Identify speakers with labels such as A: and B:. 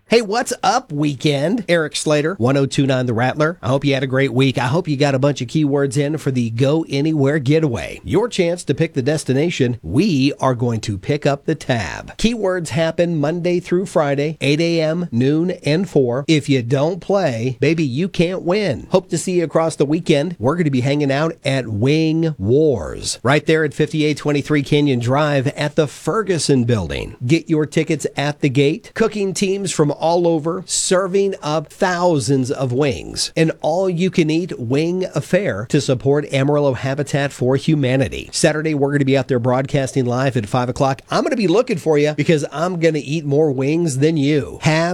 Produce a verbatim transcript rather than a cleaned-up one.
A: Hey, what's up, weekend? Eric Slater, one oh two point nine The Rattler. I hope you had a great week. I hope you got a bunch of keywords in for the Go Anywhere Getaway. Your chance to pick the destination. We are going to pick up the tab. Keywords happen Monday through Friday, eight a.m., noon, and four. If you don't play, baby, you can't win. Hope to see you across the weekend. We're going to be hanging out at Wing Wars, right there at fifty-eight twenty-three Canyon Drive at the Ferguson Building. Get your tickets at the gate. Cooking teams from all over, serving up thousands of wings. An all-you-can-eat wing affair to support Amarillo Habitat for Humanity. Saturday, we're going to be out there broadcasting live at five o'clock. I'm going to be looking for you because I'm going to eat more wings than you. Have